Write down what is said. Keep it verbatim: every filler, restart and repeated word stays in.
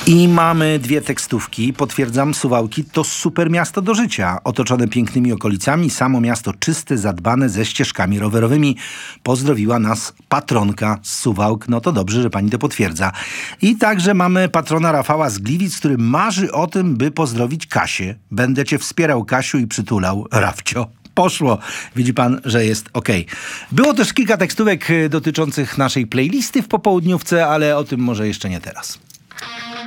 I mamy dwie tekstówki. Potwierdzam, Suwałki to super miasto do życia. Otoczone pięknymi okolicami, samo miasto czyste, zadbane, ze ścieżkami rowerowymi. Pozdrowiła nas patronka z Suwałk. No to dobrze, że pani to potwierdza. I także mamy patrona Rafała z Gliwic, który marzy o tym, by pozdrowić Kasię. Będę cię wspierał, Kasiu, i przytulał, Rafcio. Poszło. Widzi pan, że jest okej. Było też kilka tekstówek dotyczących naszej playlisty w popołudniówce, ale o tym może jeszcze nie teraz.